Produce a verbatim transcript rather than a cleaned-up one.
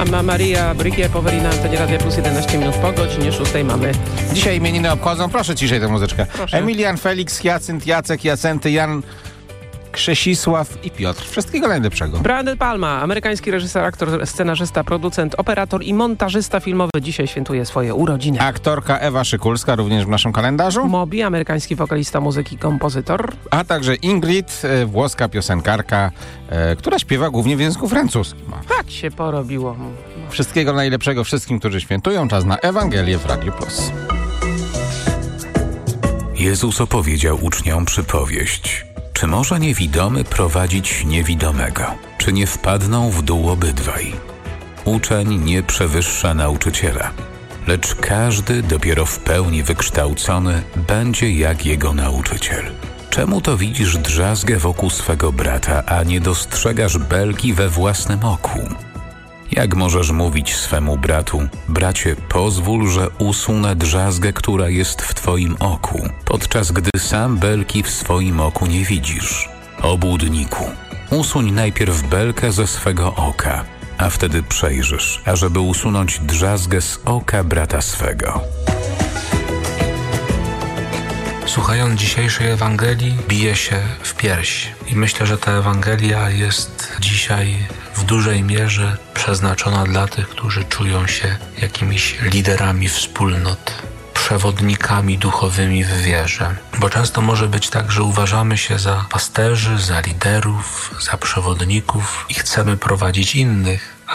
Ma Maria Brygie powoli na antenie Radia Plus jedenaście minut po godzinie szóstej mamy. Dzisiaj imieniny obchodzą, proszę ciszej tę muzyczkę. Proszę. Emilian, Felix, Jacynt, Jacek, Jacenty, Jan, Krzesisław i Piotr. Wszystkiego najlepszego. Brian De Palma, amerykański reżyser, aktor, scenarzysta, producent, operator i montażysta filmowy, dzisiaj świętuje swoje urodziny. Aktorka Ewa Szykulska również w naszym kalendarzu. Moby, amerykański wokalista, muzyki, kompozytor. A także Ingrid, e, włoska piosenkarka, e, która śpiewa głównie w języku francuskim. Tak się porobiło. Wszystkiego najlepszego wszystkim, którzy świętują. Czas na Ewangelię w Radiu Plus. Jezus opowiedział uczniom przypowieść. Czy może niewidomy prowadzić niewidomego? Czy nie wpadną w dół obydwaj? Uczeń nie przewyższa nauczyciela, lecz każdy dopiero w pełni wykształcony będzie jak jego nauczyciel. Czemu to widzisz drzazgę wokół swego brata, a nie dostrzegasz belki we własnym oku? Jak możesz mówić swemu bratu: bracie, pozwól, że usunę drzazgę, która jest w twoim oku, podczas gdy sam belki w swoim oku nie widzisz? Obłudniku, usuń najpierw belkę ze swego oka, a wtedy przejrzysz, ażeby usunąć drzazgę z oka brata swego. Słuchając dzisiejszej Ewangelii, biję się w pierś. I myślę, że ta Ewangelia jest dzisiaj w dużej mierze przeznaczona dla tych, którzy czują się jakimiś liderami wspólnot, przewodnikami duchowymi w wierze. Bo często może być tak, że uważamy się za pasterzy, za liderów, za przewodników i chcemy prowadzić innych,